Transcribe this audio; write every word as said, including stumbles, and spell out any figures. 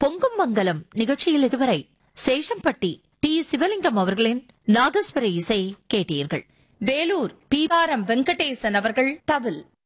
பொங்கும் மங்கலம் நிகழ்ச்சியில் இதுவரை சேஷம்பட்டி டி சிவலிங்கம் அவர்களின் நாகஸ்வர இசை கேட்டீர்கள். Vellore B R M Venkatesan அவர்கள் தவில்.